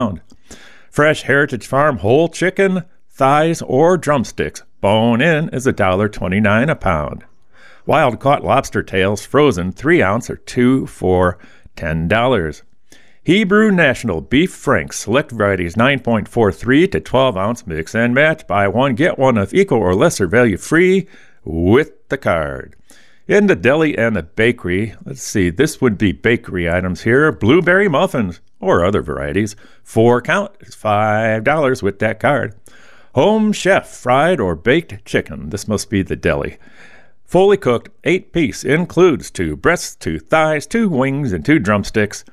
Fresh Heritage Farm whole chicken, thighs, or drumsticks, bone-in, is $1.29 a pound. Wild-caught lobster tails, frozen, 3 ounce, are 2 for $10. Hebrew National Beef Franks, select varieties 9.43 to 12 ounce, mix and match. Buy one, get one of equal or lesser value free with the card. In the deli and the bakery, let's see, this would be bakery items here. Blueberry muffins or other varieties, 4 count is $5 with that card. Home Chef fried or baked chicken, this must be the deli. Fully cooked, 8-piece, includes 2 breasts, 2 thighs, 2 wings, and 2 drumsticks,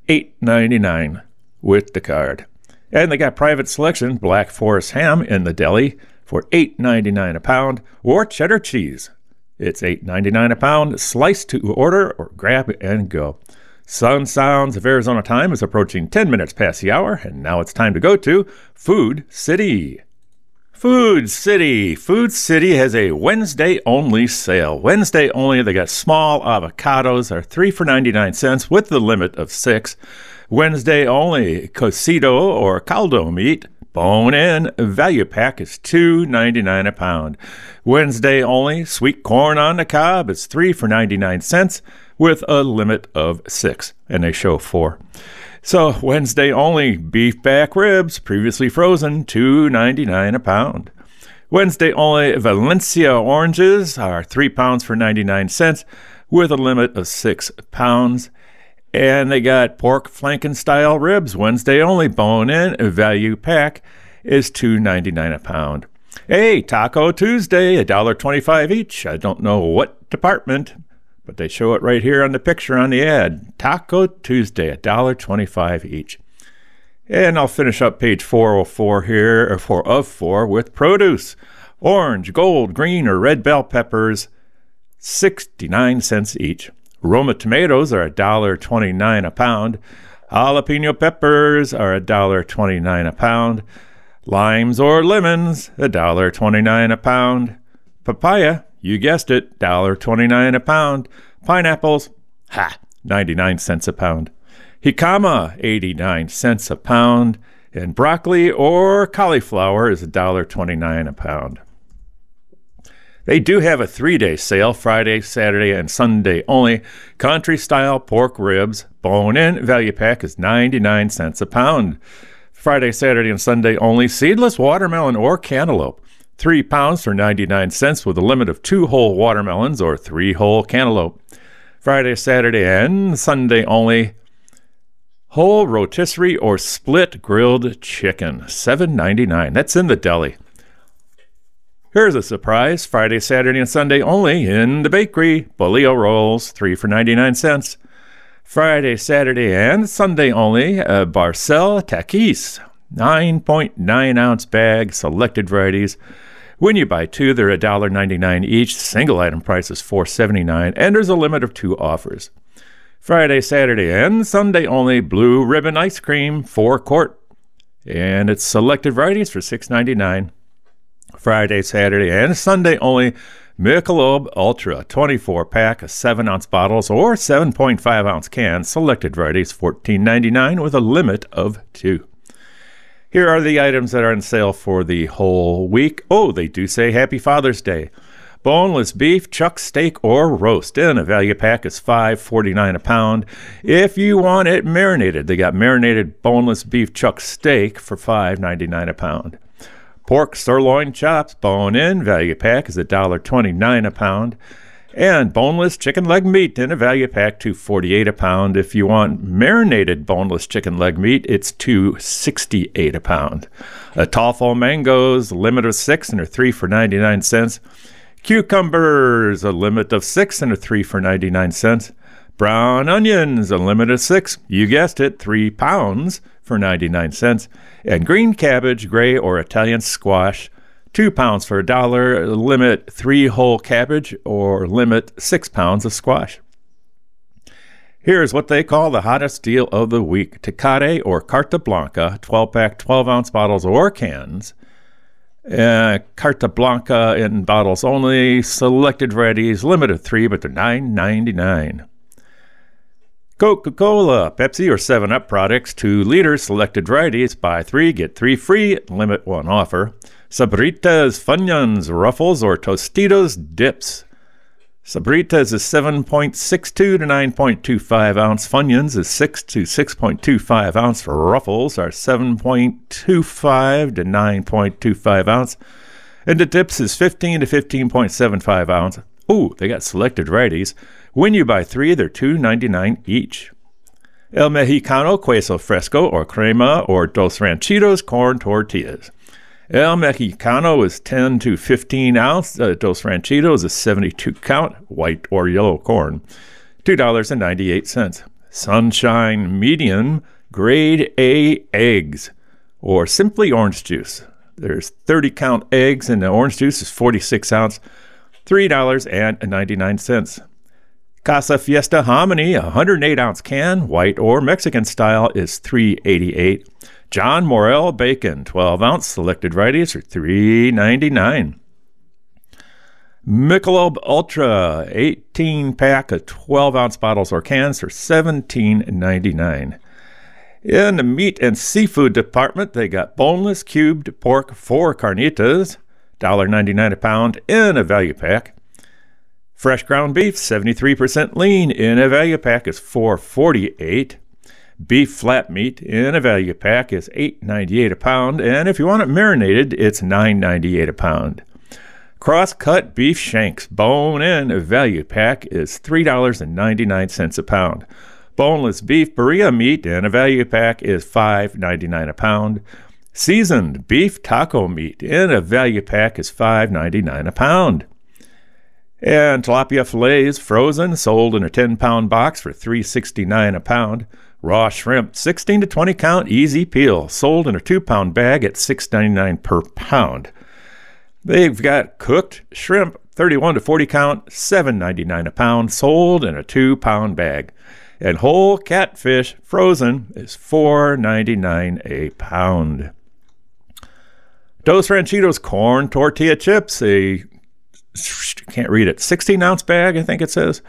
$8.99 with the card. And they got private selection Black Forest ham in the deli for $8.99 a pound, or cheddar cheese. It's $8.99 a pound, sliced to order or grab and go. Sun Sounds of Arizona time is approaching 10 minutes past the hour, and now it's time to go to Food City. Food City. Food City has a Wednesday-only sale. Wednesday only, they got small avocados, are 3 for 99 cents with the limit of 6. Wednesday only, cocido or caldo meat, bone-in, value pack is $2.99 a pound. Wednesday only, sweet corn on the cob is 3 for 99 cents with a limit of 6, and they show 4. So Wednesday only, beef back ribs, previously frozen, $2.99 a pound. Wednesday only, Valencia oranges are 3 pounds for 99 cents with a limit of 6 pounds. And they got pork flanken style ribs, Wednesday only, bone-in, value pack is $2.99 a pound. Hey, Taco Tuesday, $1.25 each. I don't know what department, but they show it right here on the picture on the ad. Taco Tuesday, $1.25 each. And I'll finish up page 404 here, or 4 of 4, with produce. Orange, gold, green, or red bell peppers, 69 cents each. Roma tomatoes are $1.29 a pound. Jalapeno peppers are $1.29 a pound. Limes or lemons, $1.29 a pound. Papaya, you guessed it, $1.29 a pound. Pineapples, 99 cents a pound. Jicama, 89 cents a pound. And broccoli or cauliflower is $1.29 a pound. They do have a 3-day sale, Friday, Saturday, and Sunday only. Country-style pork ribs, bone-in, value pack is 99 cents a pound. Friday, Saturday, and Sunday only. Seedless watermelon or cantaloupe, 3 pounds for 99 cents with a limit of 2 whole watermelons or 3 whole cantaloupe. Friday, Saturday, and Sunday only. Whole rotisserie or split grilled chicken, $7.99. That's in the deli. Here's a surprise, Friday, Saturday, and Sunday only in the bakery. Bolillo rolls, 3 for 99 cents. Friday, Saturday, and Sunday only, Barcel Takis, 9.9-ounce bag, selected varieties. When you buy 2, they're $1.99 each. Single item price is $4.79, and there's a limit of 2 offers. Friday, Saturday, and Sunday only, Blue Ribbon ice cream, 4-quart, and it's selected varieties for $6.99. Friday, Saturday, and Sunday only, Michelob Ultra 24-pack of 7-ounce bottles or 7.5-ounce cans, selected varieties, $14.99 with a limit of 2. Here are the items that are on sale for the whole week. Oh, they do say Happy Father's Day. Boneless beef, chuck steak, or roast in a value pack is $5.49 a pound. If you want it marinated, they got marinated boneless beef chuck steak for $5.99 a pound. Pork sirloin chops, bone-in, value pack is $1.29 a pound. And boneless chicken leg meat in a value pack, $2.48 a pound. If you want marinated boneless chicken leg meat, it's $2.68 a pound. Toffel mangoes, limit of 6 and are 3 for 99 cents. Cucumbers, a limit of 6 and are 3 for 99 cents. Brown onions, a limit of 6. You guessed it, 3 pounds for 99 cents. And green cabbage, gray or Italian squash, 2 pounds for $1. Limit 3 whole cabbage or limit 6 pounds of squash. Here's what they call the hottest deal of the week. Tecate or Carta Blanca, 12-pack, 12-ounce bottles or cans. Carta Blanca in bottles only. Selected varieties, limit of 3, but they're $9.99. Coca-Cola, Pepsi, or 7-Up products, 2 liters, selected varieties, buy 3, get 3 free, limit 1 offer. Sabritas, Funyuns, Ruffles, or Tostitos dips. Sabritas is 7.62 to 9.25 ounce. Funyuns is 6 to 6.25 ounce. Ruffles are 7.25 to 9.25 ounce. And the dips is 15 to 15.75 ounce. Ooh, they got selected varieties. When you buy 3, they're $2.99 each. El Mexicano, Queso Fresco, or Crema, or Dos Ranchitos corn tortillas. El Mexicano is 10 to 15 ounce. Dos Ranchitos is 72 count, white or yellow corn, $2.98. Sunshine Medium Grade A eggs, or simply orange juice. There's 30 count eggs, and the orange juice is 46 ounce, $3.99. Casa Fiesta Hominy, 108 ounce can, white or Mexican style, is $3.88. John Morel Bacon, 12 ounce, selected varieties are $3.99. Michelob Ultra, 18 pack of 12 ounce bottles or cans for $17.99. In the meat and seafood department, they got boneless cubed pork 4 carnitas, $1.99 a pound in a value pack. Fresh ground beef, 73% lean in a value pack is $4.48. Beef flat meat in a value pack is $8.98 a pound, and if you want it marinated, it's $9.98 a pound. Cross-cut beef shanks, bone-in value pack is $3.99 a pound. Boneless beef burrito meat in a value pack is $5.99 a pound. Seasoned beef taco meat in a value pack is $5.99 a pound. And tilapia fillets, frozen, sold in a 10-pound box for $3.69 a pound. Raw shrimp, 16 to 20 count, easy peel, sold in a 2-pound bag at $6.99 per pound. They've got cooked shrimp, 31 to 40 count, $7.99 a pound, sold in a 2-pound bag. And whole catfish, frozen, is $4.99 a pound. Dos Ranchitos corn tortilla chips, can't read it, 16-ounce bag, I think it says,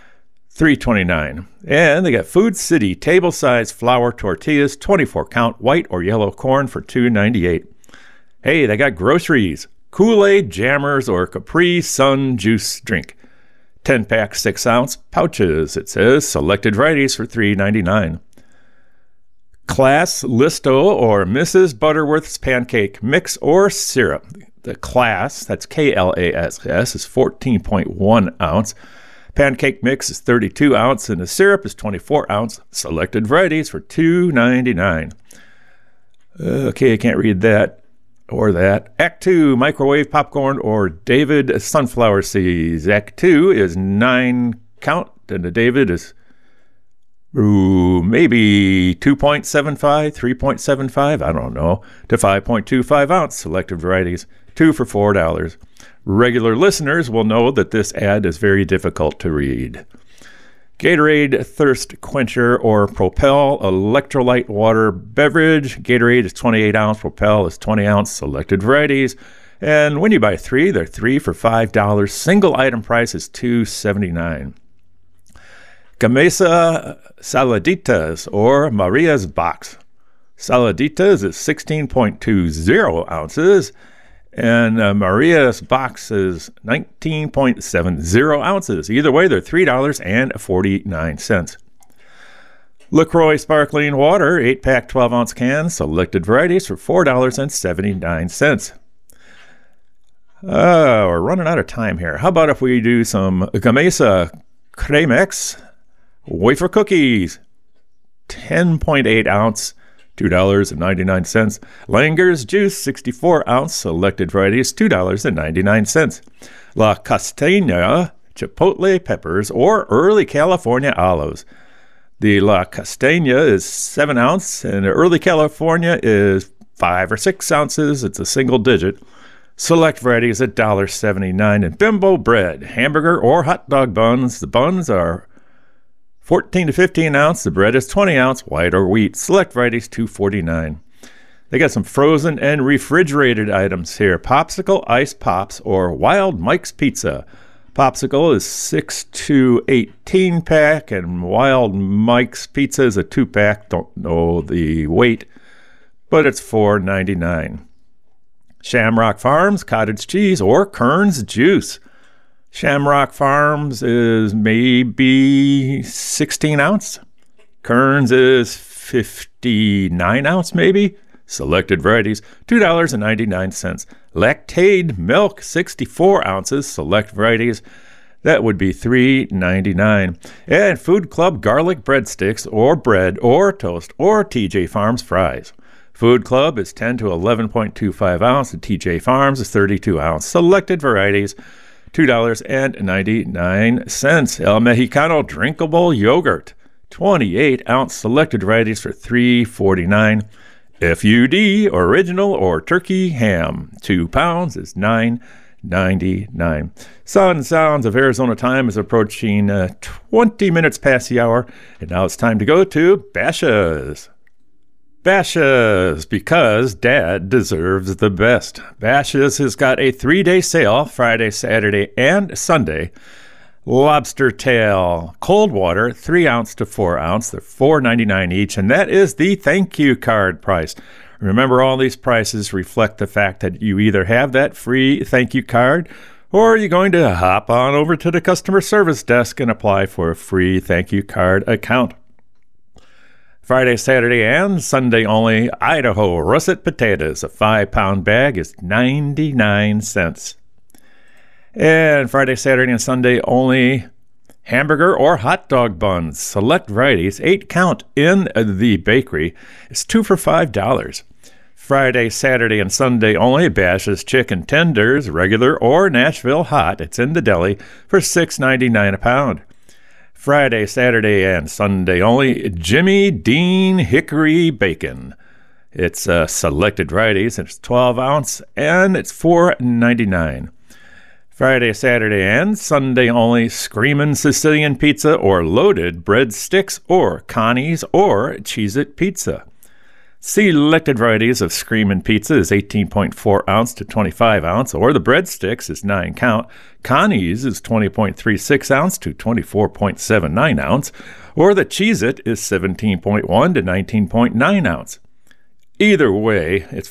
$3.29. And they got Food City table-size flour tortillas, 24 count, white or yellow corn for $2.98. Hey, they got groceries, Kool-Aid, Jammers, or Capri Sun juice drink. 10-pack 6-ounce pouches, it says, selected varieties for $3.99. Class Listo or Mrs. Butterworth's pancake mix or syrup. The Class, that's Klass, is 14.1 ounce. Pancake mix is 32 ounce, and the syrup is 24 ounce. Selected varieties for $2.99. Okay, I can't read that or that. Act 2, microwave popcorn or David sunflower seeds. Act 2 is 9 count, and the David is maybe 2.75, 3.75, I don't know, to 5.25 ounce. Selected varieties, 2 for $4. Regular listeners will know that this ad is very difficult to read. Gatorade Thirst Quencher or Propel electrolyte water beverage. Gatorade is 28 ounce, Propel is 20 ounce, selected varieties. And when you buy 3, they're 3 for $5. Single item price is $2.79. Gamesa Saladitas or Maria's Box. Saladitas is 16.20 ounces, and Maria's Box is 19.70 ounces. Either way, they're $3.49. LaCroix Sparkling Water, 8-pack 12-ounce cans, selected varieties for $4.79. We're running out of time here. How about if we do some Gamesa Cremex wafer cookies, 10.8 ounce, $2.99. Langer's Juice, 64 ounce, selected varieties, $2.99. La Castaña Chipotle Peppers or Early California Olives. The La Castaña is 7 ounce, and the Early California is 5 or 6 ounces. It's a single digit. Select varieties at $1.79. And Bimbo Bread, hamburger or hot dog buns. The buns are 14 to 15 ounce. The bread is 20 ounce, white or wheat. Select varieties, $2.49. They got some frozen and refrigerated items here. Popsicle Ice Pops or Wild Mike's Pizza. Popsicle is 6 to 18 pack, and Wild Mike's Pizza is a 2-pack. Don't know the weight, but it's $4.99. Shamrock Farms cottage cheese or Kern's juice. Shamrock Farms is maybe 16 ounce. Kern's is 59 ounce maybe. Selected varieties, $2.99. Lactaid milk, 64 ounces. Select varieties, that would be $3.99. And Food Club garlic breadsticks or bread or toast or TJ Farms fries. Food Club is 10 to 11.25 ounce, and TJ Farms is 32 ounce. Selected varieties, $2.99. El Mexicano drinkable yogurt, 28 ounce. Selected varieties for $3.49. FUD original or turkey ham, 2 pounds is $9.99. Sun Sounds of Arizona time is approaching 20 minutes past the hour, and now it's time to go to Bashas'. Bashas', because Dad deserves the best. Bashas' has got a 3-day sale, Friday, Saturday, and Sunday. Lobster tail, cold water, 3 ounce to 4 ounce. They're $4.99 each, and that is the thank you card price. Remember, all these prices reflect the fact that you either have that free thank you card, or you're going to hop on over to the customer service desk and apply for a free thank you card account. Friday, Saturday, and Sunday only, Idaho russet potatoes. A 5-pound bag is 99 cents. And Friday, Saturday, and Sunday only, hamburger or hot dog buns. Select varieties, 8 count in the bakery. It's 2 for $5. Friday, Saturday, and Sunday only, Bashas' chicken tenders, regular or Nashville hot. It's in the deli for $6.99 a pound. Friday, Saturday, and Sunday only, Jimmy Dean hickory bacon. It's selected varieties. It's 12 ounce, and it's $4.99. Friday, Saturday, and Sunday only, Screamin' Sicilian Pizza or loaded breadsticks or Connie's or Cheez-It Pizza. Selected varieties of Screamin' Pizza is 18.4 ounce to 25 ounce, or the breadsticks is 9 count. Connie's is 20.36 ounce to 24.79 ounce, or the Cheez-It is 17.1 to 19.9 ounce. Either way, it's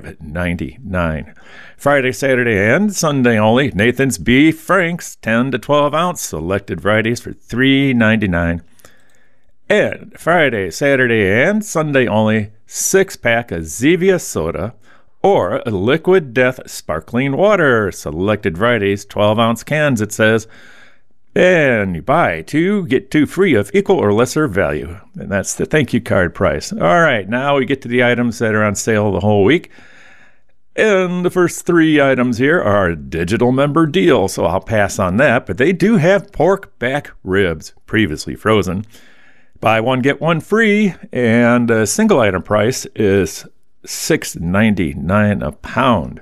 $5.99. Friday, Saturday, and Sunday only, Nathan's Beef Franks, 10 to 12 ounce, selected varieties for $3.99. And Friday, Saturday, and Sunday only, 6-pack of Zevia soda or Liquid Death sparkling water, selected varieties, 12-ounce cans, it says. And you buy 2, get 2 free of equal or lesser value. And that's the thank you card price. All right, now we get to the items that are on sale the whole week. And the first 3 items here are digital member deal, so I'll pass on that. But they do have pork back ribs, previously frozen. Buy 1, get 1 free, and a single item price is $6.99 a pound.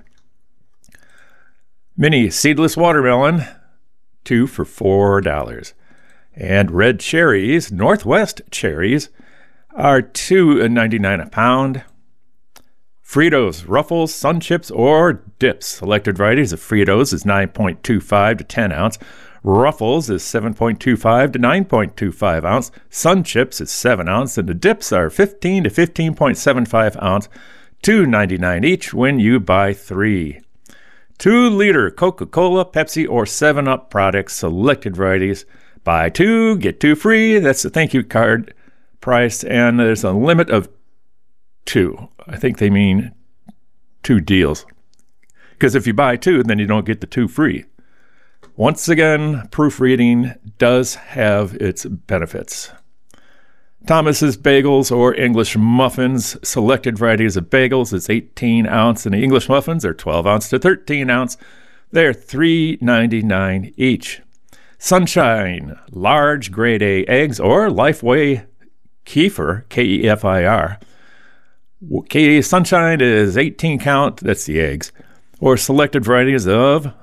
Mini seedless watermelon, 2 for $4. And red cherries, Northwest cherries, are $2.99 a pound. Fritos, Ruffles, Sun Chips, or dips. Selected varieties of Fritos is 9.25 to 10 ounce. Ruffles is 7.25 to 9.25 ounce. Sun Chips is 7 ounce. And the dips are 15 to 15.75 ounce. $2.99 each when you buy 3. 2-liter Coca-Cola, Pepsi, or 7-Up products, selected varieties. Buy 2, get 2 free. That's the thank you card price, and there's a limit of 2. I think they mean 2 deals. Because if you buy 2, then you don't get the 2 free. Once again, proofreading does have its benefits. Thomas's Bagels or English Muffins, selected varieties of bagels is 18 ounce, and the English Muffins are 12 ounce to 13 ounce. They're $3.99 each. Sunshine, large grade A eggs or Lifeway Kefir, K-E-F-I-R. Sunshine is 18 count, that's the eggs, or selected varieties of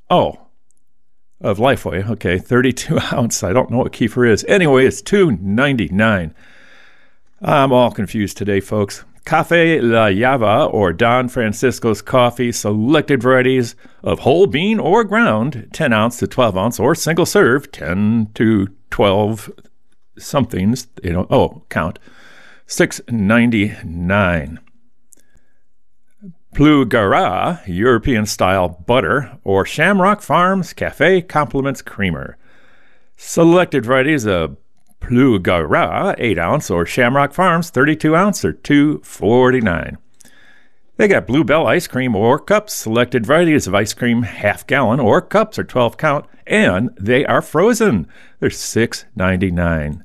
Lifeway, okay, 32 ounce. I don't know what kefir is. Anyway, it's $2.99. I'm all confused today, folks. Cafe La Java or Don Francisco's Coffee, selected varieties of whole bean or ground, 10 ounce to 12 ounce, or single serve, 10 to 12 somethings, count, $6.99. Plugara, European-style butter, or Shamrock Farms Cafe Compliments Creamer. Selected varieties of Plugara, 8 ounce, or Shamrock Farms, 32 ounce, or $2.49. They got Bluebell ice cream or cups, selected varieties of ice cream, half gallon, or cups, or 12 count, and they are frozen. They're $6.99.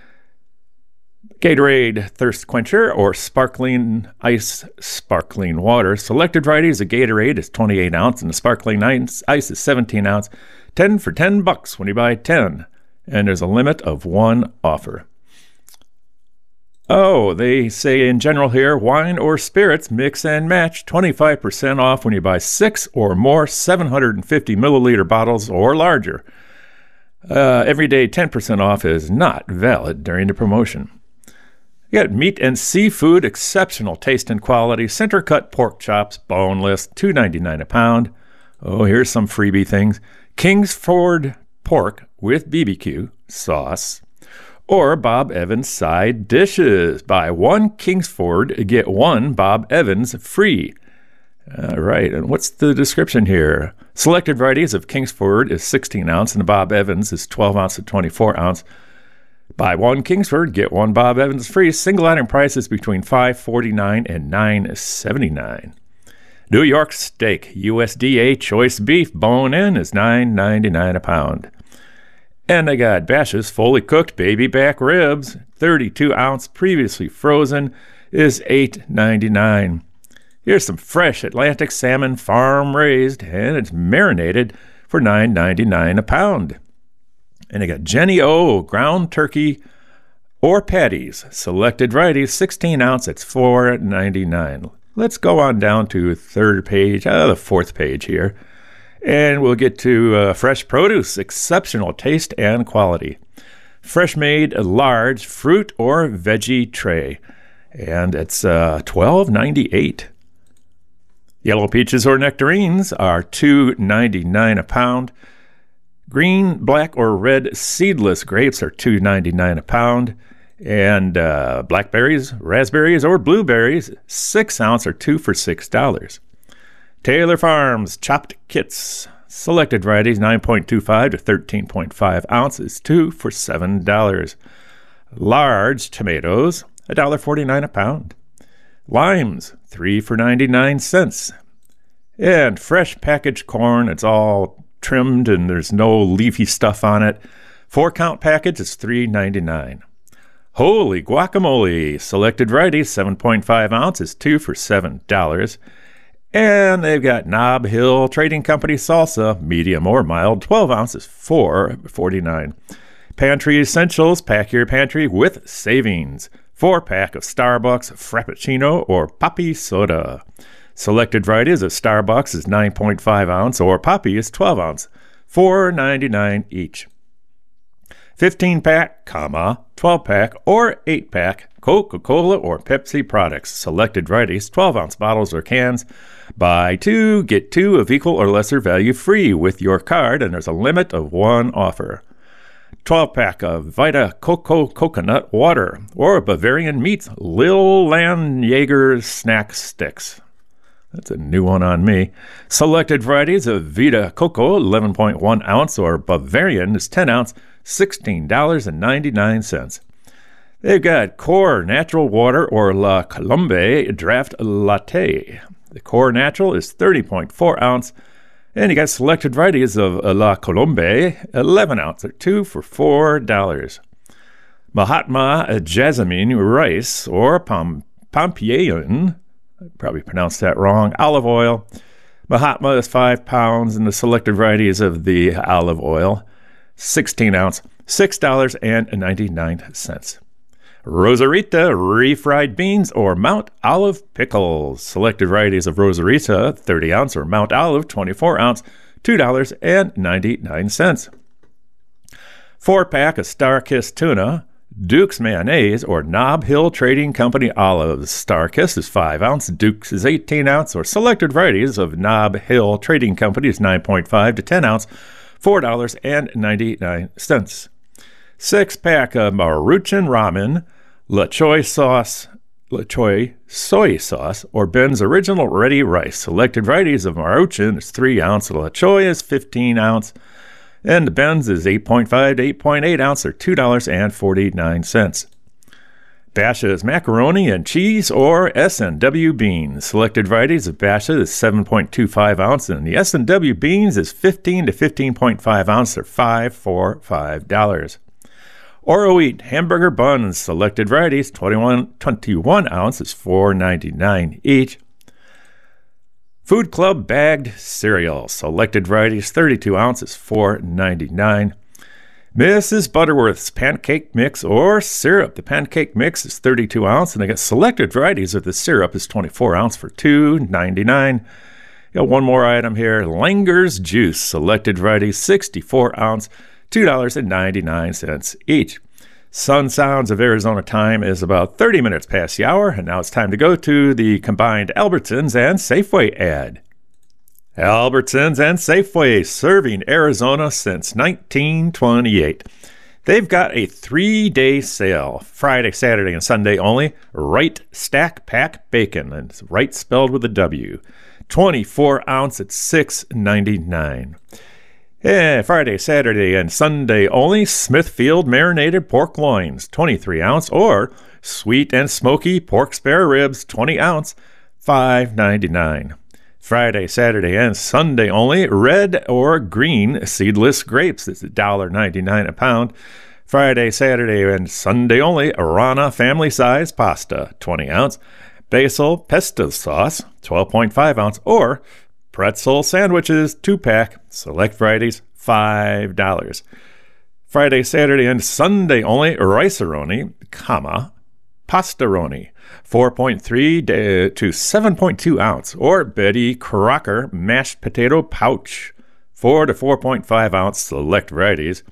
Gatorade Thirst Quencher or Sparkling Ice Sparkling Water. Selected varieties of Gatorade is 28 ounce and the Sparkling Ice is 17 ounce. 10 for $10 when you buy 10. And there's a limit of one offer. Oh, they say in general here, wine or spirits, mix and match, 25% off when you buy 6 or more 750 milliliter bottles or larger. Every day 10% off is not valid during the promotion. You got meat and seafood, exceptional taste and quality. Center cut pork chops, boneless, $2.99 a pound. Oh, here's some freebie things. Kingsford pork with BBQ sauce. Or Bob Evans side dishes. Buy one Kingsford, get one Bob Evans free. Right, and what's the description here? Selected varieties of Kingsford is 16 ounce and the Bob Evans is 12 ounce to 24 ounce. Buy one Kingsford, get one Bob Evans free. Single item prices between $5.49 and $9.79. New York steak, USDA choice beef, bone-in is $9.99 a pound. And they got Bash's fully cooked baby back ribs, 32 ounce, previously frozen, is $8.99. Here's some fresh Atlantic salmon, farm raised, and it's marinated for $9.99 a pound. And they got Jenny O ground turkey or patties, selected varieties, 16 ounce, it's $4.99. Let's go on down to the fourth page here, and we'll get to fresh produce, exceptional taste and quality. Fresh made large fruit or veggie tray, and it's $12.98. Yellow peaches or nectarines are $2.99 a pound. Green, black, or red seedless grapes are $2.99 a pound. And blackberries, raspberries, or blueberries, 6 ounce are 2 for $6. Taylor Farms chopped kits, selected varieties, 9.25 to 13.5 ounces, 2 for $7. Large tomatoes, $1.49 a pound. Limes, 3 for 99 cents. And fresh packaged corn, it's all trimmed and there's no leafy stuff on it. 4-count package is $3.99. Holy guacamole, selected varieties, 7.5 ounces, 2 for $7. And they've got Nob Hill Trading Company salsa, medium or mild, 12 ounces, $4.49. Pantry Essentials, pack your pantry with savings. 4-pack of Starbucks Frappuccino or Poppy soda. Selected varieties of Starbucks is 9.5 ounce or Poppy is 12 ounce, $4.99 each. 15-pack, 12-pack, or 8-pack Coca-Cola or Pepsi products. Selected varieties, 12-ounce bottles or cans. Buy 2, get 2 of equal or lesser value free with your card, and there's a limit of one offer. 12-pack of Vita Coco Coconut Water or Bavarian Meats Lil Land Jaeger Snack Sticks. That's a new one on me. Selected varieties of Vita Coco, 11.1 ounce, or Bavarian is 10 ounce, $16.99. They've got Core Natural Water or La Colombe Draft Latte. The Core Natural is 30.4 ounce, and you got selected varieties of La Colombe, 11 ounce, or 2 for $4. Mahatma Jasmine Rice or Pompeian, I probably pronounced that wrong, olive oil. Mahatma is 5 pounds, and the selected varieties of the olive oil, 16 ounce, $6.99. Rosarita refried beans or Mount Olive pickles. Selected varieties of Rosarita, 30 ounce, or Mount Olive, 24 ounce, $2.99. 4-pack of Star Kiss tuna, Duke's mayonnaise or Nob Hill Trading Company olives. Starkist is 5 ounce. Duke's is 18 ounce. Or selected varieties of Nob Hill Trading Company is 9.5 to 10 ounce, $4.99. 6-pack of Maruchan Ramen, La Choy soy sauce, or Ben's Original Ready Rice. Selected varieties of Maruchan is 3 ounce. La Choy is 15 ounce. And Ben's is 8.5 to 8.8 ounce, or $2.49. Basha's macaroni and cheese or S&W beans. Selected varieties of Basha is 7.25 ounce, and the S&W beans is 15 to 15.5 ounce, or $5 Oro Wheat hamburger buns. Selected varieties 21 ounce is $4.99 each. Food Club bagged cereal. Selected varieties 32 ounces, $4.99. Mrs. Butterworth's pancake mix or syrup. The pancake mix is 32 ounce, and they got selected varieties of the syrup is 24 ounce for $2.99. Got one more item here. Langer's juice. Selected varieties 64 ounce, $2.99 each. Sun Sounds of Arizona time is about 30 minutes past the hour, and now it's time to go to the combined Albertsons and Safeway ad. Albertsons and Safeway, serving Arizona since 1928. They've got a 3-day sale, Friday, Saturday, and Sunday only. Wright Stack Pack Bacon, and it's Wright spelled with a W. 24 ounce at $6.99. Friday, Saturday, and Sunday only, Smithfield marinated pork loins, 23 ounce, or sweet and smoky pork spare ribs, 20 ounce, $5.99. Friday, Saturday, and Sunday only, red or green seedless grapes, it's $1.99 a pound. Friday, Saturday, and Sunday only, Arana family size pasta, 20 ounce, basil pesto sauce, 12.5 ounce, or pretzel sandwiches, 2-pack, select varieties, $5. Friday, Saturday, and Sunday only, Rice-A-Roni, Pastaroni, 4.3 to 7.2 ounce, or Betty Crocker mashed potato pouch, 4 to 4.5 ounce, select varieties,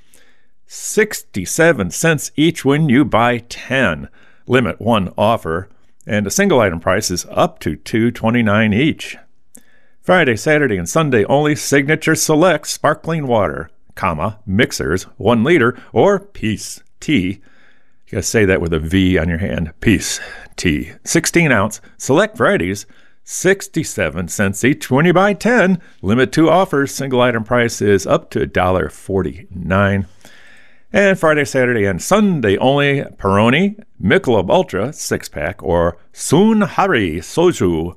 67 cents each when you buy 10. Limit 1 offer, and a single item price is up to $2.29 each. Friday, Saturday, and Sunday only, Signature Select sparkling water, mixers, 1 liter, or Peace Tea. You gotta say that with a V on your hand. Peace Tea, 16 ounce, select varieties, 67 cents each when you buy 10. Limit 2 offers, single item price is up to $1.49. And Friday, Saturday, and Sunday only, Peroni, Michelob Ultra, 6-pack, or Sunhari Soju,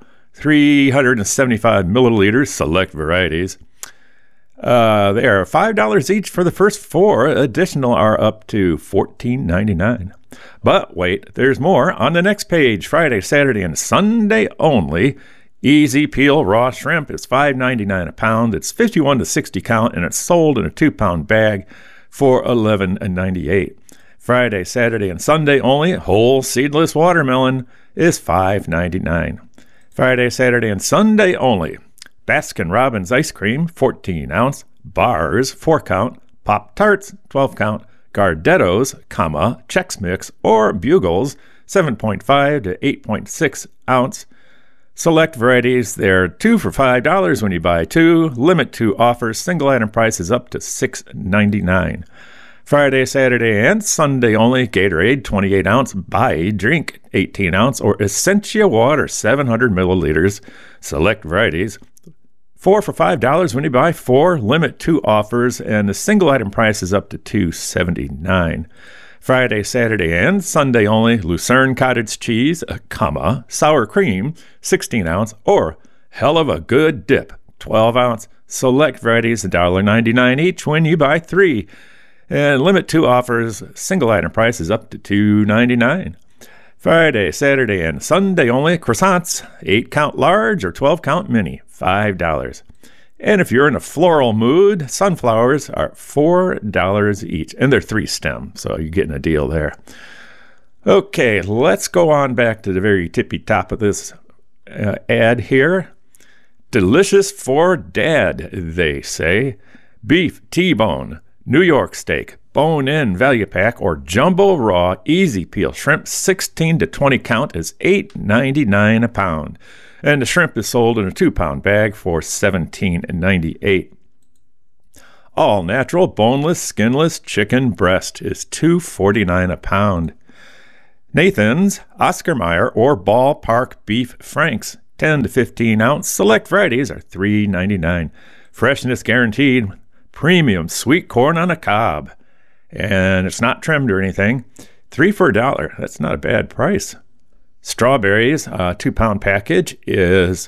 375 milliliters, select varieties. They are $5 each for the first 4. Additional are up to $14.99. But wait, there's more on the next page. Friday, Saturday, and Sunday only. Easy Peel raw shrimp is $5.99 a pound. It's 51 to 60 count, and it's sold in a 2-pound bag for $11.98. Friday, Saturday, and Sunday only. Whole seedless watermelon is $5.99. Friday, Saturday, and Sunday only. Baskin-Robbins ice cream, 14 ounce. Bars, 4 count. Pop-Tarts, 12 count. Gardettos, Chex Mix, or Bugles, 7.5 to 8.6 ounce. Select varieties, they're 2 for $5 when you buy 2. Limit 2 offers, single item price is up to $6.99. Friday, Saturday, and Sunday only, Gatorade, 28 ounce, buy drink, 18 ounce, or Essentia water, 700 milliliters. Select varieties, 4 for $5 when you buy 4. Limit 2 offers, and the single item price is up to $2.79. Friday, Saturday, and Sunday only, Lucerne cottage cheese, sour cream, 16 ounce, or hell of a good dip, 12 ounce. Select varieties, $1.99 each when you buy 3. And limit 2 offers, single item price is up to $2.99. Friday, Saturday, and Sunday only, croissants, 8 count large or 12 count mini, $5. And if you're in a floral mood, sunflowers are $4 each, and they're 3 stem, so you're getting a deal there. Okay, let's go on back to the very tippy top of this ad here. Delicious for dad, they say. Beef T-bone, New York steak, bone-in value pack or jumbo raw easy peel shrimp 16 to 20 count is $8.99 a pound. And the shrimp is sold in a 2-pound bag for $17.98. All natural boneless skinless chicken breast is $2.49 a pound. Nathan's, Oscar Mayer, or Ballpark Beef Franks 10 to 15 ounce select varieties are $3.99. Freshness guaranteed. Premium sweet corn on a cob. And it's not trimmed or anything. 3 for $1. That's not a bad price. Strawberries, a 2-pound package, is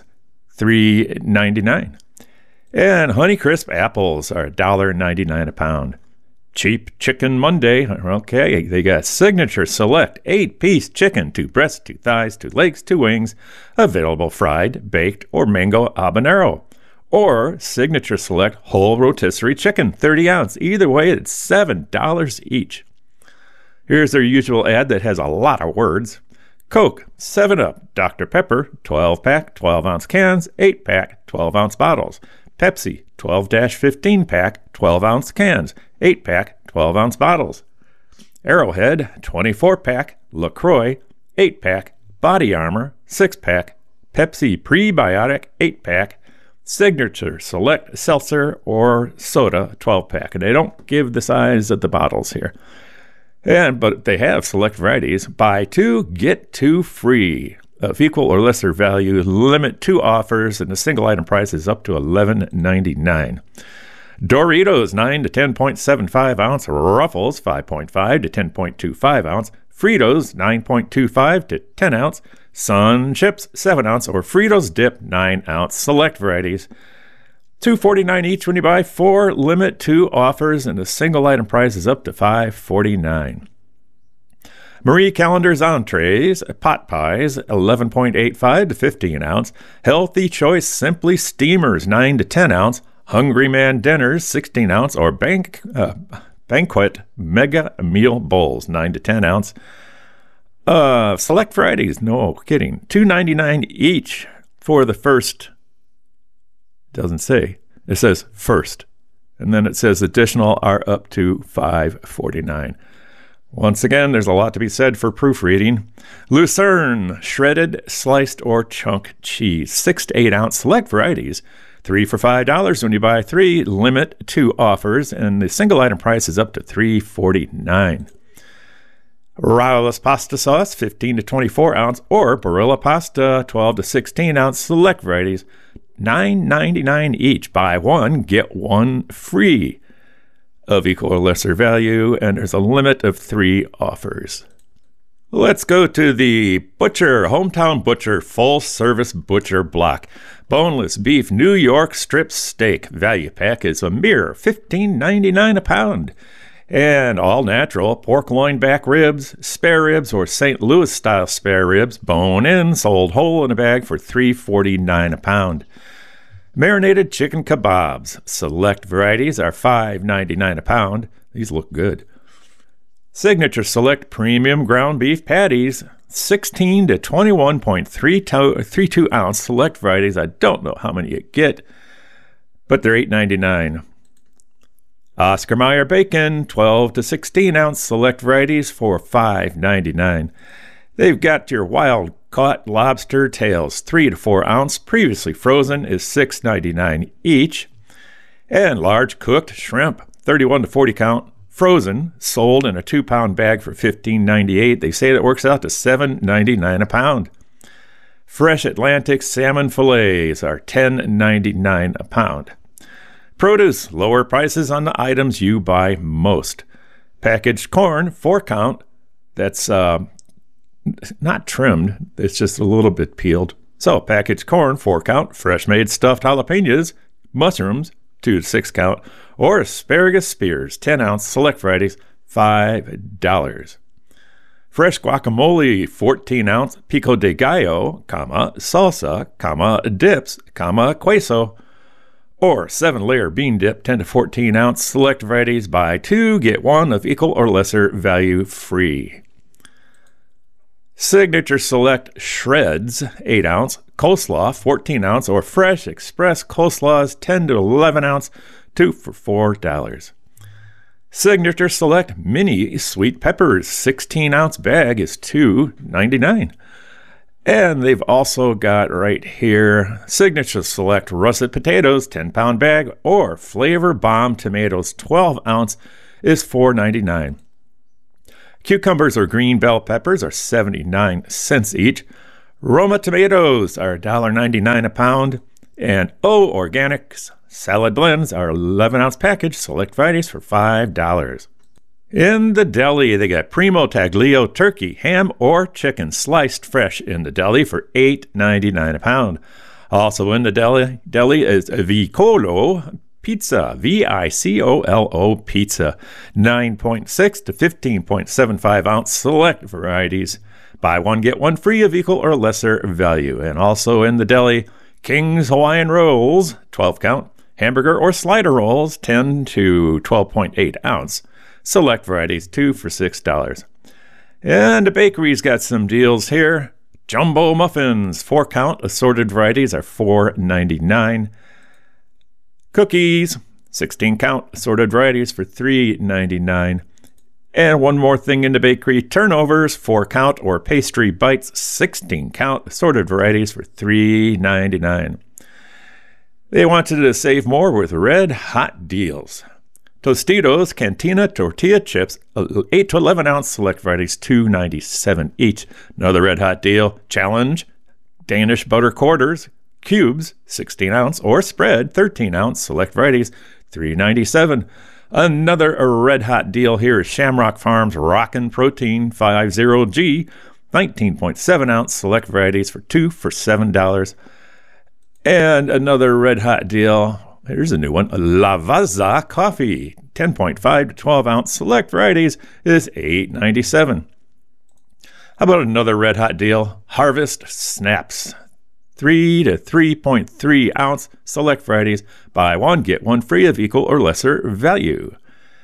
$3.99. And Honeycrisp apples are $1.99 a pound. Cheap Chicken Monday. Okay, they got Signature Select 8-piece chicken, 2 breasts, 2 thighs, 2 legs, 2 wings, available fried, baked, or mango habanero. Or Signature Select whole rotisserie chicken, 30 ounce. Either way, it's $7 each. Here's their usual ad that has a lot of words. Coke, 7-Up, Dr. Pepper, 12-pack, 12-ounce cans, 8-pack, 12-ounce bottles. Pepsi, 12-15-pack, 12-ounce cans, 8-pack, 12-ounce bottles. Arrowhead, 24-pack, LaCroix, 8-pack, Body Armor, 6-pack, Pepsi Prebiotic, 8-pack, Signature Select Seltzer or Soda, 12-pack. And they don't give the size of the bottles here. But they have select varieties. Buy 2, get 2 free. Of equal or lesser value, limit 2 offers, and the single item price is up to $11.99. Doritos 9 to 10.75 ounce, Ruffles 5.5 to 10.25 ounce, Fritos 9.25 to 10 ounce, Sun Chips 7 ounce, or Fritos Dip 9 ounce. Select varieties. $2.49 each when you buy 4. Limit 2 offers, and the single item price is up to $5.49. Marie Callender's entrees, pot pies, 11.85 to 15 ounce. Healthy Choice Simply Steamers, 9 to 10 ounce. Hungry Man Dinners, 16 ounce, or Banquet Mega Meal Bowls, 9 to 10 ounce. Select varieties, no kidding. $2.99 each for the first. Doesn't say. It says first. And then it says additional are up to $5.49. Once again, there's a lot to be said for proofreading. Lucerne, shredded, sliced, or chunk cheese. 6 to 8 ounce select varieties. 3 for $5 when you buy 3. Limit 2 offers, and the single item price is up to $3.49. Raoula's pasta sauce, 15 to 24 ounce, or Barilla pasta, 12 to 16 ounce select varieties. $9.99 each. Buy 1, get 1 free. Of equal or lesser value, and there's a limit of 3 offers. Let's go to the Butcher, Hometown Butcher, full-service butcher block. Boneless beef New York strip steak value pack is a mere $15.99 a pound. And all-natural pork loin back ribs, spare ribs, or St. Louis-style spare ribs, bone-in, sold whole in a bag for $3.49 a pound. Marinated chicken kebabs. Select varieties are $5.99 a pound. These look good. Signature Select Premium Ground Beef Patties. 16 to 21.32 ounce select varieties. I don't know how many you get, but they're $8.99. Oscar Mayer Bacon. 12 to 16 ounce select varieties for $5.99. They've got your wild caught lobster tails, 3 to 4 ounce, previously frozen, is $6.99 each. And large cooked shrimp, 31 to 40 count, frozen, sold in a 2-pound bag for $15.98. They say that works out to $7.99 a pound. Fresh Atlantic salmon fillets are $10.99 a pound. Produce, lower prices on the items you buy most. Packaged corn, 4 count, that's not trimmed, it's just a little bit peeled. So packaged corn, 4 count, fresh made stuffed jalapenos, mushrooms, 2 to 6 count, or asparagus spears, 10 ounce, select varieties, $5. Fresh guacamole, 14 ounce, pico de gallo, salsa, dips, queso, or 7-layer bean dip, 10 to 14 ounce, select varieties, buy 2, get 1 of equal or lesser value free. Signature Select Shreds, 8 ounce, coleslaw, 14 ounce, or Fresh Express coleslaws, 10 to 11 ounce, 2 for $4. Signature Select Mini Sweet Peppers 16-ounce bag is $2.99. And they've also got right here Signature Select Russet Potatoes 10-pound bag or Flavor Bomb Tomatoes 12-ounce is $4.99. Cucumbers or green bell peppers are 79 cents each. Roma tomatoes are $1.99 a pound. And O Organics salad blends are 11-ounce package, select varieties for $5. In the deli, they got Primo Taglio turkey, ham, or chicken sliced fresh in the deli for $8.99 a pound. Also in the deli is Vicolo pizza, Vicolo pizza, 9.6 to 15.75 ounce select varieties. Buy one, get one free of equal or lesser value. And also in the deli, King's Hawaiian Rolls, 12 count, hamburger or slider rolls, 10 to 12.8 ounce. Select varieties, 2 for $6. And the bakery's got some deals here. Jumbo muffins, 4 count, assorted varieties are $4.99. Cookies, 16 count, assorted varieties for $3.99. And one more thing in the bakery, turnovers, 4 count or pastry bites, 16 count, assorted varieties for $3.99. They wanted to save more with red hot deals. Tostitos Cantina tortilla chips, 8 to 11 ounce select varieties, $2.97 each. Another red hot deal, Challenge Danish butter quarters, cubes, 16 ounce or spread, 13 ounce select varieties, $3.97. Another red hot deal here is Shamrock Farms Rockin' Protein 50G, 19.7 ounce select varieties for $2 for $7. And another red hot deal, here's a new one, Lavazza Coffee, 10.5 to 12 ounce select varieties is $8.97. How about another red hot deal, Harvest Snaps, 3 to 3.3 ounce select varieties. Buy one, get one free of equal or lesser value.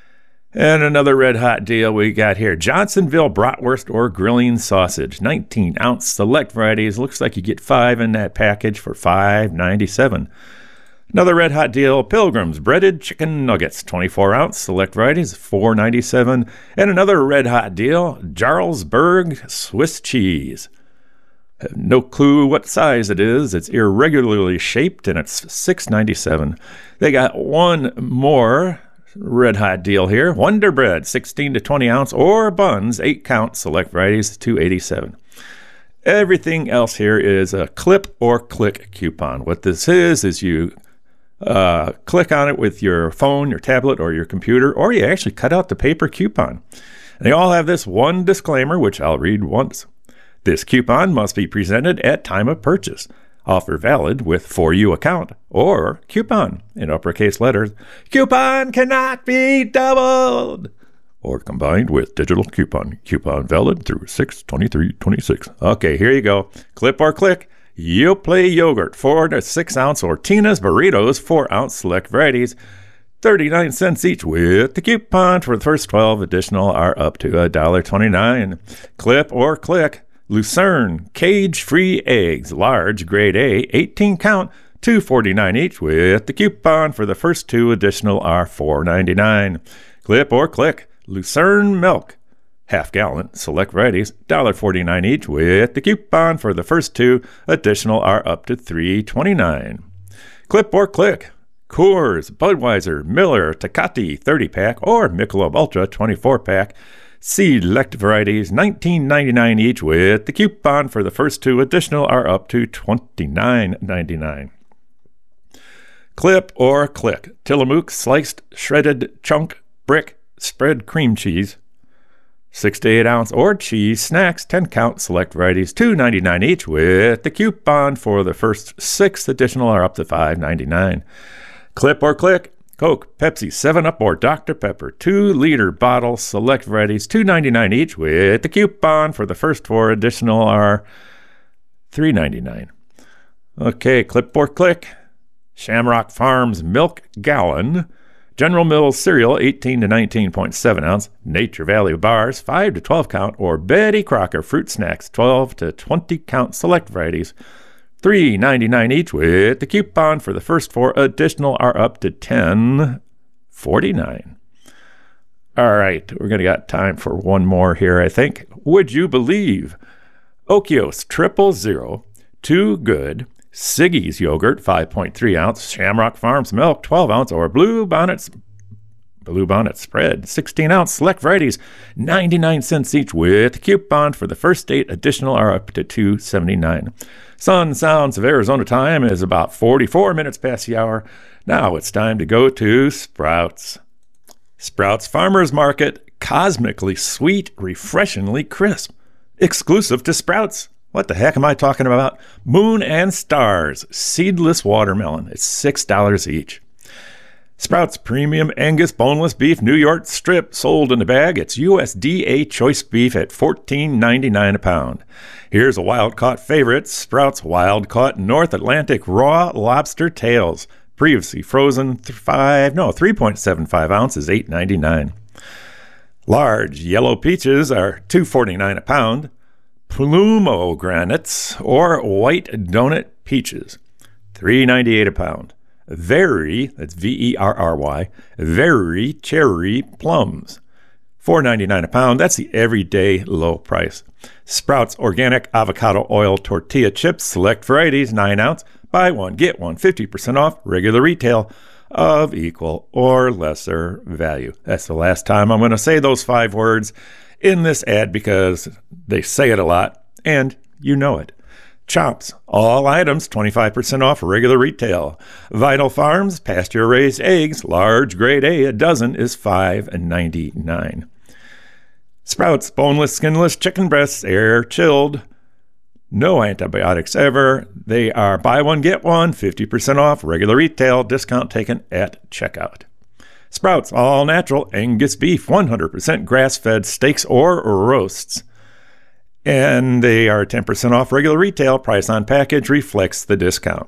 And another red hot deal we got here, Johnsonville Bratwurst or Grilling Sausage, 19 ounce select varieties. Looks like you get 5 in that package for $5.97. Another red hot deal, Pilgrim's Breaded Chicken Nuggets, 24 ounce select varieties, $4.97. And another red hot deal, Jarlsberg Swiss Cheese. Have no clue what size it is. It's irregularly shaped and it's $6.97. They got one more red hot deal here. Wonder Bread, 16 to 20 ounce or buns, 8 count select varieties, $2.87. Everything else here is a clip or click coupon. What this is you click on it with your phone, your tablet, or your computer, or you actually cut out the paper coupon. And they all have this one disclaimer, which I'll read once. This coupon must be presented at time of purchase. Offer valid with For You account or coupon in uppercase letters. Coupon cannot be doubled or combined with digital coupon. Coupon valid through 6/23/26. Okay, here you go. Clip or click. Yoplait yogurt, 4 to 6 ounce, or Tina's burritos, 4 ounce select varieties, 39 cents each with the coupon. For the first 12, additional are up to $1.29. Clip or click. Lucerne cage-free eggs, large, grade A, 18 count, $2.49 each with the coupon. For the first 2, additional are $4.99. Clip or click. Lucerne milk, half gallon, select varieties, $1.49 each with the coupon. For the first 2, additional are up to $3.29. Clip or click. Coors, Budweiser, Miller, Tecate 30-pack or Michelob Ultra 24-pack, select varieties, $19.99 each with the coupon. For the first 2, additional are up to $29.99. Clip or click. Tillamook sliced shredded chunk brick spread cream cheese, 6 to 8 ounce or cheese snacks, 10 count select varieties, $2.99 each with the coupon. For the first 6, additional are up to $5.99. Clip or click. Coke, Pepsi, 7-Up, or Dr. Pepper, 2-liter bottles, select varieties, $2.99 each with the coupon. For the first 4, additional are $3.99. Okay, clip or click. Shamrock Farms milk gallon, General Mills cereal, 18 to 19.7 ounce, Nature Valley bars, 5 to 12 count, or Betty Crocker fruit snacks, 12 to 20 count, select varieties, $3.99 each with the coupon. For the first 4, additional are up to $10.49. All right, we're going to got time for one more here, I think. Would you believe Okios Triple Zero, Too Good, Siggy's Yogurt, 5.3 ounce, Shamrock Farms Milk, 12 ounce, or Blue Bonnet Spread, 16 ounce, select varieties, 99 cents each with coupon for the first date. Additional are up to $2.79. Sun Sounds of Arizona time is about 44 minutes past the hour. Now it's time to go to Sprouts. Sprouts Farmers Market, cosmically sweet, refreshingly crisp. Exclusive to Sprouts. What the heck am I talking about? Moon and Stars, seedless watermelon. It's $6 each. Sprouts Premium Angus Boneless Beef New York Strip, sold in a bag. It's USDA choice beef at $14.99 a pound. Here's a wild-caught favorite, Sprouts Wild-Caught North Atlantic Raw Lobster Tails. Previously frozen 3.75 ounces, $8.99. Large yellow peaches are $2.49 a pound. Plumogranates or white donut peaches, $3.98 a pound. Very, that's Verry, Very cherry plums, $4.99 a pound. That's the everyday low price. Sprouts Organic Avocado Oil Tortilla Chips, select varieties, 9 ounce. Buy one, get one, 50% off, regular retail of equal or lesser value. That's the last time I'm going to say those 5 words in this ad because they say it a lot and you know it. Chomps, all items 25% off regular retail. Vital Farms, pasture-raised eggs, large grade A, a dozen is $5.99. Sprouts, boneless, skinless chicken breasts, air chilled. No antibiotics ever. They are buy one, get one, 50% off, regular retail, discount taken at checkout. Sprouts, all natural Angus beef, 100% grass-fed steaks or roasts. And they are 10% off regular retail. Price on package reflects the discount.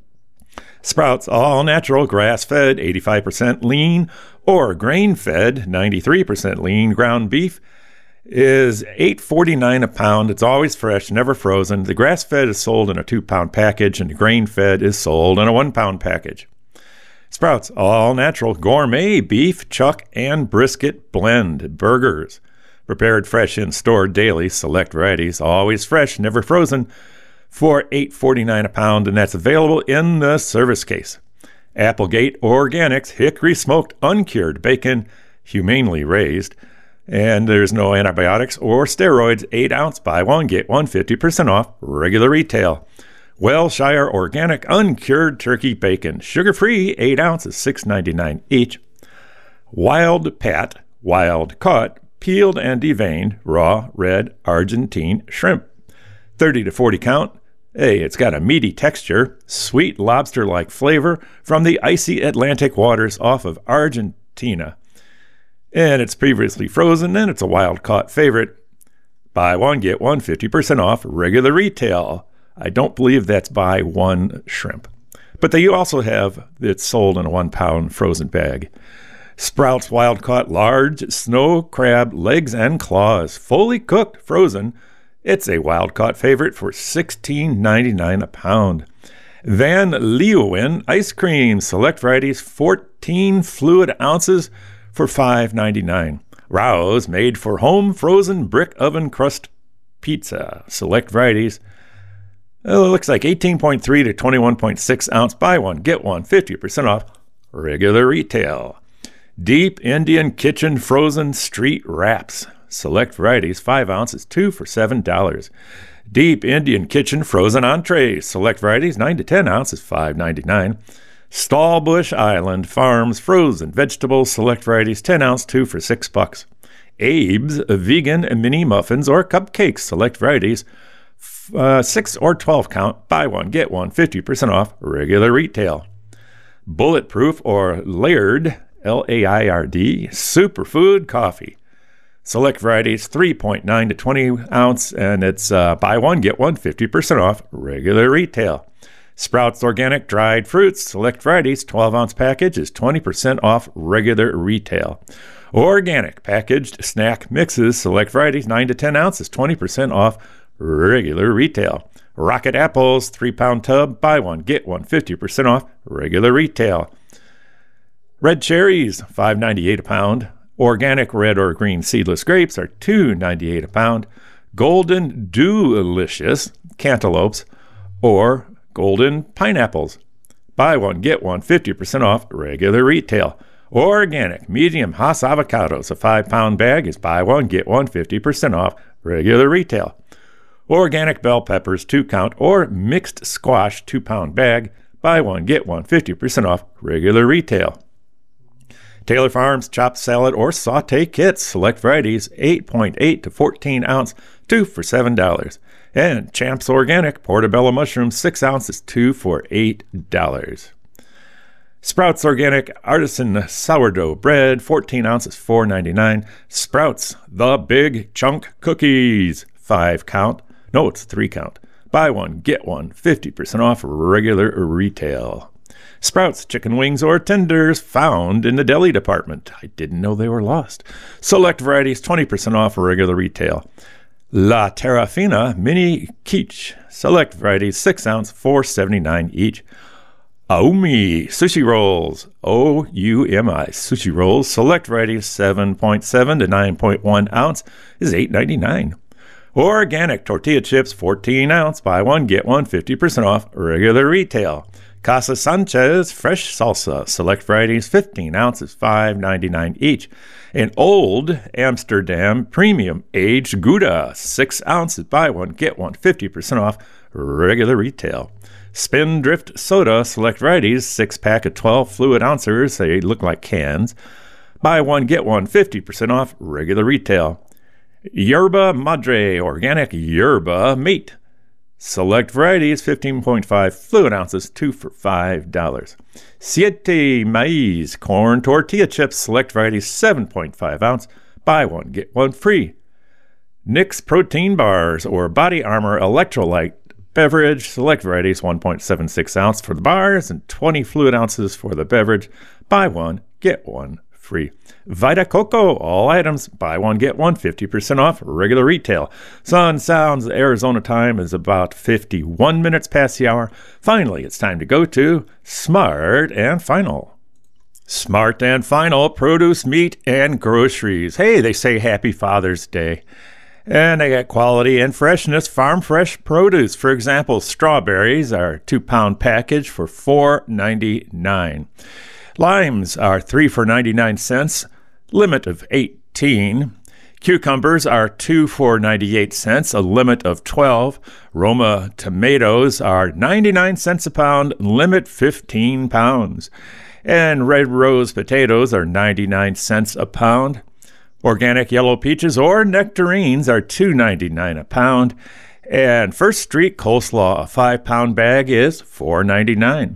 Sprouts, all natural grass-fed, 85% lean or grain-fed, 93% lean ground beef is $8.49 a pound. It's always fresh, never frozen. The grass-fed is sold in a 2-pound package, and the grain-fed is sold in a 1-pound package. Sprouts, all natural gourmet beef, chuck, and brisket blend burgers. Prepared fresh and stored daily, select varieties, always fresh, never frozen, for $8.49 a pound, and that's available in the service case. Applegate Organics Hickory Smoked Uncured Bacon, humanely raised, and there's no antibiotics or steroids, 8 ounce, buy one, get one, 50% off, regular retail. Wellshire Organic Uncured Turkey Bacon, sugar-free, 8 ounces, $6.99 each. Wild Pat, wild caught, peeled and deveined, raw, red, Argentine shrimp, 30 to 40 count. Hey, it's got a meaty texture, sweet lobster-like flavor from the icy Atlantic waters off of Argentina. And it's previously frozen, and it's a wild-caught favorite. Buy one, get one, 50% off, regular retail. I don't believe that's buy one shrimp. But they also have it sold in a 1-pound frozen bag. Sprouts wild-caught large snow crab legs and claws, fully cooked, frozen. It's a wild-caught favorite for $16.99 a pound. Van Leeuwen ice cream, select varieties, 14 fluid ounces for $5.99. Rouse made for home frozen brick oven crust pizza, select varieties. It looks like 18.3 to 21.6 ounce, buy one, get one, 50% off, regular retail. Deep Indian Kitchen frozen street wraps, select varieties, 5 ounces, 2 for $7. Deep Indian Kitchen frozen entrees, select varieties, 9 to 10 ounces, $5.99. Stallbush Island Farms frozen vegetables, select varieties, 10 ounce, 2 for $6. Abe's vegan mini muffins or cupcakes, select varieties, 6 or 12 count, buy one, get one, 50% off, regular retail. Bulletproof or Laird, Laird, superfood coffee. Select varieties, 3.9 to 20 ounce, and it's buy one, get one, 50% off, regular retail. Sprouts Organic dried fruits, select varieties, 12 ounce package is 20% off, regular retail. Organic packaged snack mixes, select varieties, 9 to 10 ounces, 20% off, regular retail. Rocket apples, 3-pound tub, buy one, get one, 50% off, regular retail. Red cherries, $5.98 a pound. Organic red or green seedless grapes are $2.98 a pound. Golden Dewlicious cantaloupes or golden pineapples. Buy one, get one, 50% off regular retail. Organic medium Hass avocados, a 5-pound bag is buy one, get one, 50% off regular retail. Organic bell peppers, 2-count, or mixed squash, 2-pound bag, buy one, get one, 50% off regular retail. Taylor Farms chopped salad or saute kits, select varieties, 8.8 to 14 ounce, 2 for $7. And Champs Organic portobello mushrooms, 6 ounces, 2 for $8. Sprouts Organic artisan sourdough bread, 14 ounces, $4.99. Sprouts The Big Chunk Cookies, 5-count. No, it's 3-count. Buy one, get one, 50% off regular retail. Sprouts chicken wings or tenders found in the deli department. I didn't know they were lost. Select varieties, 20% off regular retail. La Terrafina mini quiche. Select varieties, 6 ounce, $4.79 each. Aumi sushi rolls. O-U-M-I sushi rolls. Select varieties, 7.7 to 9.1 ounce is $8.99. Organic tortilla chips, 14 ounce. Buy one, get one, 50% off regular retail. Casa Sanchez fresh salsa. Select varieties, 15 ounces, $5.99 each. And Old Amsterdam premium aged Gouda, 6 ounces. Buy one, get one, 50% off regular retail. Spindrift soda. Select varieties, 6-pack of 12 fluid ounces. They look like cans. Buy one, get one, 50% off regular retail. Yerba Madre organic yerba meat. Select varieties, 15.5 fluid ounces, 2 for $5. Siete Maiz corn tortilla chips. Select varieties, 7.5 ounce. Buy one, get one free. Nix protein bars or Body Armor electrolyte beverage. Select varieties, 1.76 ounce for the bars and 20 fluid ounces for the beverage. Buy one, get one free. Vita Coco, all items, buy one, get one, 50% off regular retail. Sun Sounds Arizona time is about 51 minutes past the hour. Finally, it's time to go to Smart and Final. Smart and Final produce, meat, and groceries. Hey, they say Happy Father's Day. And they got quality and freshness, farm fresh produce. For example, strawberries are 2-pound package for $4.99. Limes are 3 for 99 cents, limit of 18. Cucumbers are 2 for 98 cents, a limit of 12. Roma tomatoes are 99 cents a pound, limit 15 pounds. And red rose potatoes are 99 cents a pound. Organic yellow peaches or nectarines are $2.99 a pound. And First Street coleslaw, a 5-pound bag, is $4.99.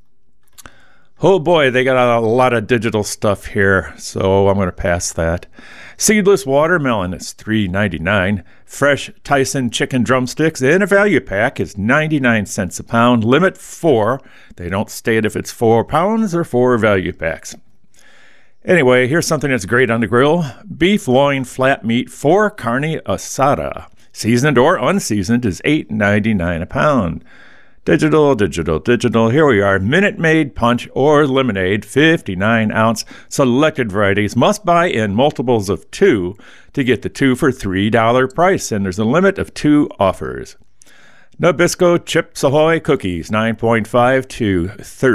Oh boy, they got a lot of digital stuff here, so I'm going to pass that. Seedless watermelon is $3.99. Fresh Tyson chicken drumsticks in a value pack is 99 cents a pound, limit 4. They don't state if it's 4 pounds or 4 value packs. Anyway, here's something that's great on the grill. Beef loin flat meat for carne asada. Seasoned or unseasoned is $8.99 a pound. Digital. Here we are. Minute Maid Punch or Lemonade, 59 ounce. Selected varieties must buy in multiples of 2 to get the 2 for $3 price, and there's a limit of 2 offers. Nabisco Chips Ahoy cookies, 9.5 to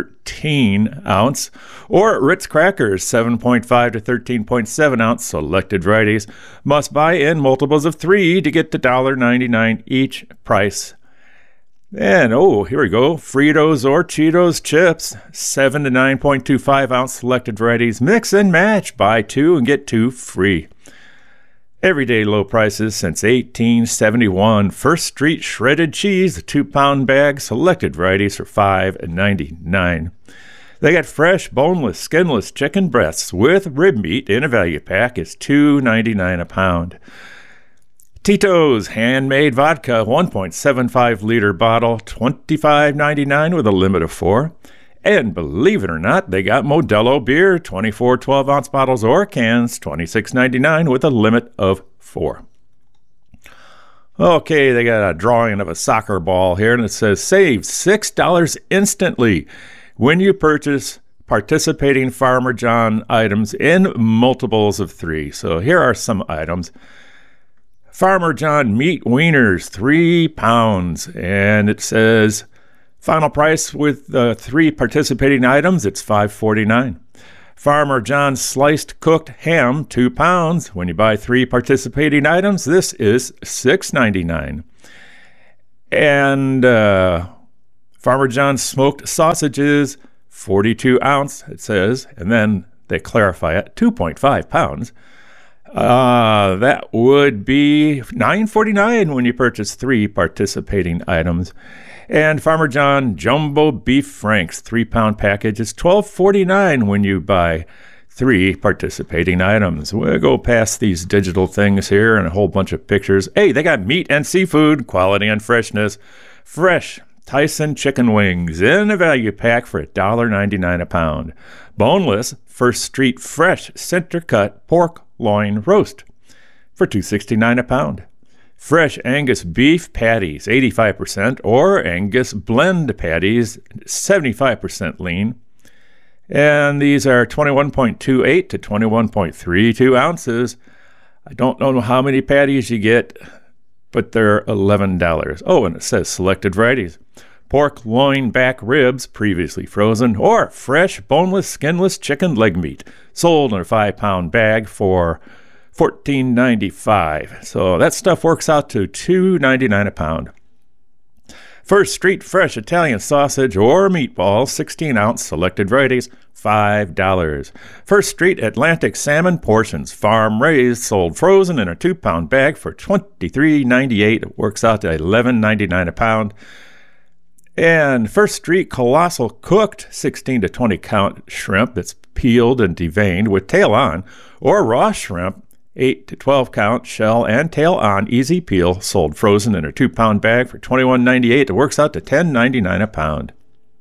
13 ounce. Or Ritz crackers, 7.5 to 13.7 ounce. Selected varieties must buy in multiples of 3 to get the $1.99 each price. And, here we go. Fritos or Cheetos chips, 7 to 9.25 ounce selected varieties. Mix and match. Buy 2 and get 2 free. Everyday low prices since 1871. First Street shredded cheese, a 2-pound bag. Selected varieties for $5.99. They got fresh, boneless, skinless chicken breasts with rib meat in a value pack. It's $2.99 a pound. Tito's handmade vodka, 1.75 liter bottle, $25.99 with a limit of 4. And believe it or not, they got Modelo beer, 24 12-ounce bottles or cans, $26.99 with a limit of 4. Okay, they got a drawing of a soccer ball here, and it says save $6 instantly when you purchase participating Farmer John items in multiples of 3. So here are some items. Farmer John meat wieners, 3 pounds, and it says final price with 3 participating items, it's $5.49. Farmer John sliced cooked ham, 2 pounds. When you buy 3 participating items, this is $6.99. And Farmer John smoked sausages, 42 ounce, it says, and then they clarify it, 2.5 pounds. That would be $9.49 when you purchase 3 participating items. And Farmer John Jumbo Beef Franks 3-pound package is $12.49 when you buy 3 participating items. We'll go past these digital things here and a whole bunch of pictures. Hey, they got meat and seafood, quality and freshness. Fresh Tyson chicken wings in a value pack for $1.99 a pound. Boneless First Street Fresh Center Cut Pork Loin Roast for $2.69 a pound. Fresh Angus beef patties, 85%, or Angus blend patties, 75% lean. And these are 21.28 to 21.32 ounces. I don't know how many patties you get, but they're $11. Oh, and it says selected varieties. Pork loin back ribs, previously frozen, or fresh, boneless, skinless chicken leg meat, sold in a 5-pound bag for $14.95. So that stuff works out to $2.99 a pound. First Street Fresh Italian sausage or meatballs, 16-ounce, selected varieties, $5. First Street Atlantic salmon portions, farm-raised, sold frozen in a 2-pound bag for $23.98. It works out to $11.99 a pound. And First Street Colossal cooked 16 to 20 count shrimp that's peeled and deveined with tail on, or raw shrimp, 8 to 12 count shell and tail on, easy peel, sold frozen in a 2-pound bag for $21.98. It works out to $10.99 a pound.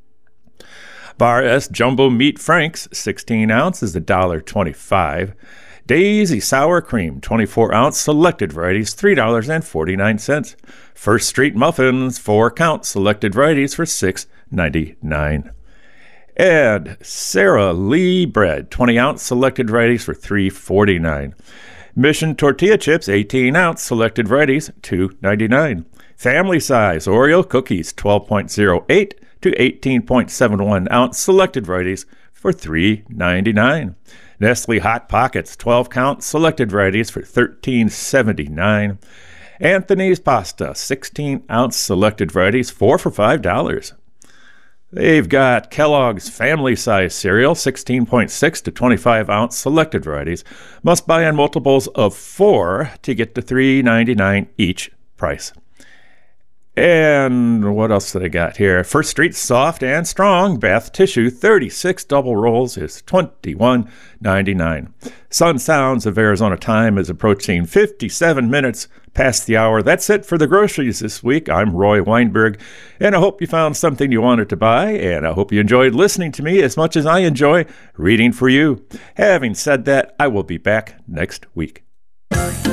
Bar S Jumbo Meat Franks, 16 ounce is $1.25. Daisy Sour Cream, 24-ounce, selected varieties, $3.49. First Street Muffins, 4-count, selected varieties for $6.99. And Sara Lee Bread, 20-ounce, selected varieties for $3.49. Mission Tortilla Chips, 18-ounce, selected varieties, $2.99. Family Size Oreo Cookies, 12.08 to 18.71-ounce, selected varieties for $3.99. Nestle Hot Pockets, 12-count, selected varieties for $13.79. Anthony's Pasta, 16-ounce, selected varieties, 4 for $5. They've got Kellogg's Family Size Cereal, 16.6 to 25-ounce, selected varieties. Must buy on multiples of 4 to get to $3.99 each price. And what else did I got here? First Street Soft and Strong Bath Tissue, 36 double rolls is $21.99. Sun Sounds of Arizona time is approaching 57 minutes past the hour. That's it for the groceries this week. I'm Roy Weinberg, and I hope you found something you wanted to buy, and I hope you enjoyed listening to me as much as I enjoy reading for you. Having said that, I will be back next week.